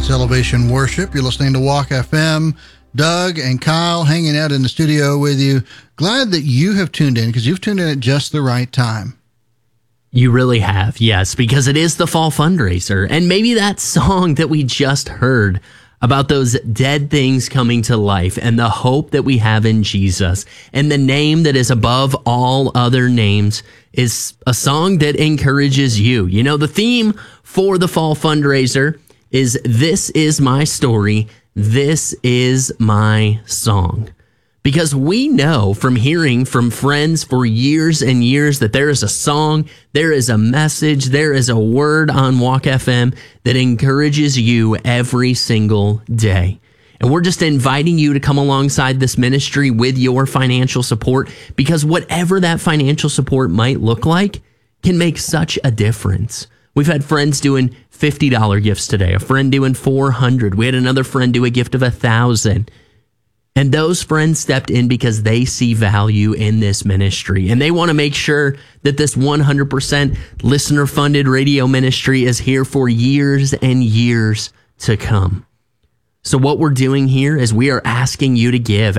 It's Elevation Worship. You're listening to Walk FM. Doug and Kyle hanging out in the studio with you. Glad that you have tuned in because you've tuned in at just the right time. You really have, yes, because it is the fall fundraiser. And maybe that song that we just heard about those dead things coming to life and the hope that we have in Jesus and the name that is above all other names is a song that encourages you. You know, the theme for the fall fundraiser is "This is my story, this is my song." Because we know from hearing from friends for years and years that there is a song, there is a message, there is a word on Walk FM that encourages you every single day. And we're just inviting you to come alongside this ministry with your financial support, because whatever that financial support might look like can make such a difference. We've had friends doing $50 gifts today, a friend doing $400. We had another friend do a gift of $1,000. And those friends stepped in because they see value in this ministry. And they want to make sure that this 100% listener-funded radio ministry is here for years and years to come. So what we're doing here is we are asking you to give